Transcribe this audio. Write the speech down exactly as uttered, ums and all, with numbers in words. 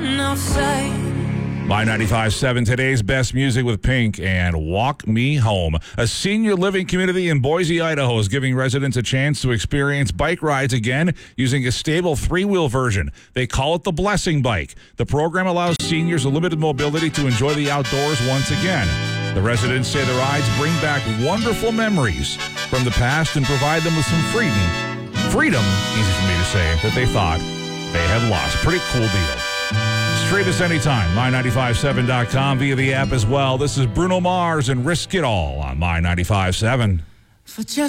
no say. My ninety-five point seven, today's best music with Pink and Walk Me Home. A senior living community in Boise, Idaho is giving residents a chance to experience bike rides again using a stable three-wheel version. They call it the Blessing Bike. The program allows seniors with limited mobility to enjoy the outdoors once again. The residents say the rides bring back wonderful memories from the past and provide them with some freedom. Freedom, easy for me to say, that they thought they had lost. Pretty cool deal. Stream us anytime, my nine five seven dot com, via the app as well. This is Bruno Mars and Risk It All on My ninety-five point seven. For just